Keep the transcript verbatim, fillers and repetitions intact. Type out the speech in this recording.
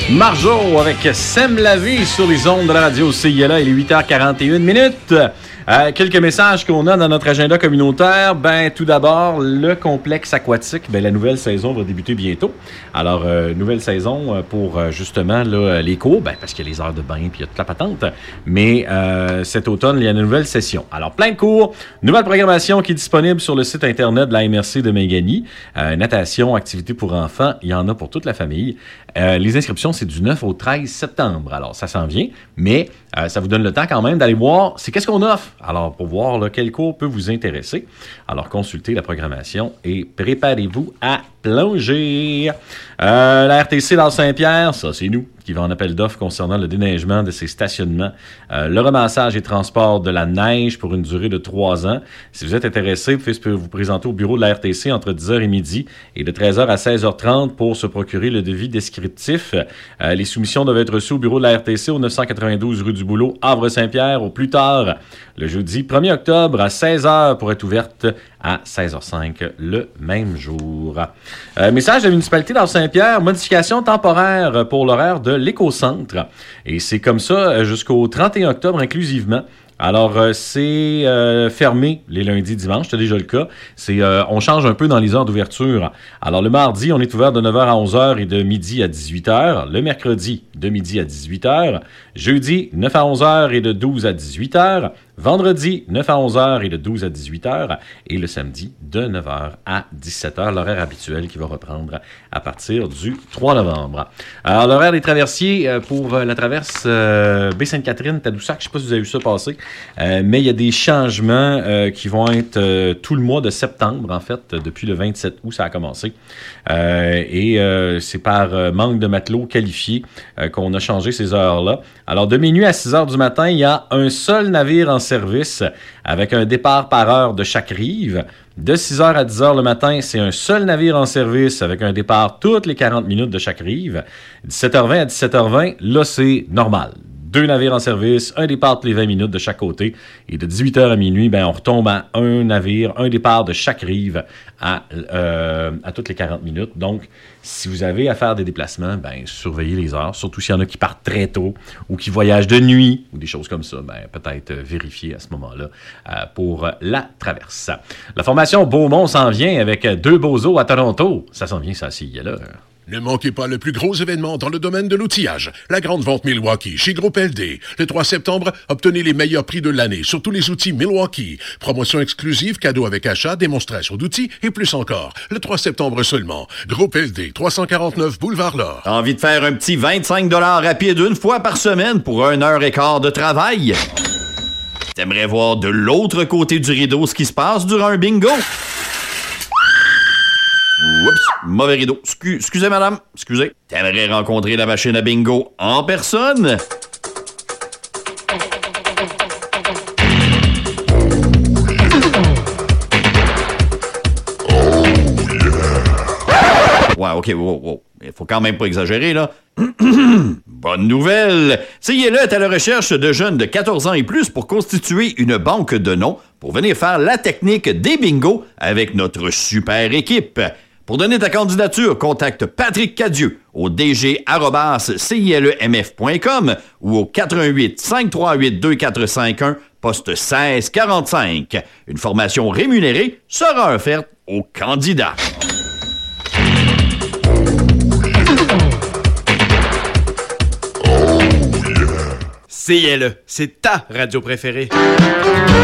Marjo avec Sème la vie sur les ondes de la radio C I L A. Il est huit heures quarante et une minutes. Euh, quelques messages qu'on a dans notre agenda communautaire. Ben, tout d'abord, le complexe aquatique. Ben, la nouvelle saison va débuter bientôt. Alors, euh, nouvelle saison pour euh, justement là, les cours, ben, parce qu'il y a les heures de bain puis il y a toute la patente. Mais euh, cet automne, il y a une nouvelle session. Alors, plein de cours, nouvelle programmation qui est disponible sur le site internet de la M R C de Méganie. Euh, natation, activités pour enfants, il y en a pour toute la famille. Euh, les inscriptions, c'est du neuf au treize septembre. Alors, ça s'en vient, mais euh, ça vous donne le temps quand même d'aller voir c'est qu'est-ce qu'on offre. Alors, pour voir là, quel cours peut vous intéresser. Alors, consultez la programmation et préparez-vous à plonger. Euh, la R T C dans Saint-Pierre, ça, c'est nous qui va en appel d'offres concernant le déneigement de ces stationnements, euh, le ramassage et transport de la neige pour une durée de trois ans. Si vous êtes intéressé, vous pouvez vous présenter au bureau de la R T C entre dix heures et midi et de treize heures à seize heures trente pour se procurer le devis descriptif. Euh, les soumissions doivent être reçues au bureau de la R T C au neuf cent quatre-vingt-douze rue du Boulot, Havre-Saint-Pierre, au plus tard le jeudi premier octobre à seize heures pour être ouverte à seize heures cinq le même jour. Euh, message de la municipalité dans Saint-Pierre, modification temporaire pour l'horaire de l'écocentre. Et c'est comme ça jusqu'au trente et un octobre inclusivement. Alors, euh, c'est euh, fermé les lundis, dimanches, c'est déjà le cas. C'est, euh, on change un peu dans les heures d'ouverture. Alors, le mardi, on est ouvert de neuf heures à onze heures et de midi à dix-huit heures. Le mercredi, de midi à dix-huit heures. Jeudi, neuf à onze heures et de douze à dix-huit heures. Vendredi, neuf à onze heures et de douze à dix-huit heures. Et le samedi, de neuf heures à dix-sept heures, l'horaire habituel qui va reprendre à partir du trois novembre. Alors, l'horaire des traversiers pour la traverse euh, Baie-Sainte-Catherine-Tadoussac, je ne sais pas si vous avez vu ça passer, euh, mais il y a des changements euh, qui vont être euh, tout le mois de septembre, en fait, depuis le vingt-sept août, ça a commencé. Euh, et euh, c'est par euh, manque de matelots qualifiés euh, qu'on a changé ces heures-là. Alors, de minuit à six heures du matin, il y a un seul navire en service avec un départ par heure de chaque rive. De six heures à dix heures le matin, c'est un seul navire en service avec un départ toutes les quarante minutes de chaque rive. dix-sept heures vingt à dix-sept heures vingt, là, c'est normal. Deux navires en service, un départ toutes les vingt minutes de chaque côté. Et de dix-huit heures à minuit, ben, on retombe à un navire, un départ de chaque rive à, euh, à toutes les quarante minutes. Donc, si vous avez à faire des déplacements, ben, surveillez les heures. Surtout s'il y en a qui partent très tôt ou qui voyagent de nuit ou des choses comme ça. Ben, peut-être vérifier à ce moment-là euh, pour la traverse. La formation Beaumont s'en vient avec deux bozos à Toronto. Ça s'en vient, ça, s'il y a là. Ne manquez pas le plus gros événement dans le domaine de l'outillage, la grande vente Milwaukee chez Groupe L D. Le trois septembre, obtenez les meilleurs prix de l'année sur tous les outils Milwaukee. Promotion exclusive, cadeau avec achat, démonstration d'outils et plus encore. Le trois septembre seulement. Groupe L D, trois cent quarante-neuf Boulevard L'Or. T'as envie de faire un petit vingt-cinq dollars rapide une fois par semaine pour une heure et quart de travail? T'aimerais voir de l'autre côté du rideau ce qui se passe durant un bingo? Oups, mauvais rideau. Scu- excusez, madame. Excusez. T'aimerais rencontrer la machine à bingo en personne? Ouais, OK, wow, wow. Il faut quand même pas exagérer, là. Bonne nouvelle! C I L A est à la recherche de jeunes de quatorze ans et plus pour constituer une banque de noms pour venir faire la technique des bingos avec notre super équipe. Pour donner ta candidature, contacte Patrick Cadieux au d g arobase c i l e m f point com ou au quatre un huit, cinq trois huit, deux quatre cinq un, poste seize quarante-cinq. Une formation rémunérée sera offerte aux candidats. C I L E, c'est ta radio préférée.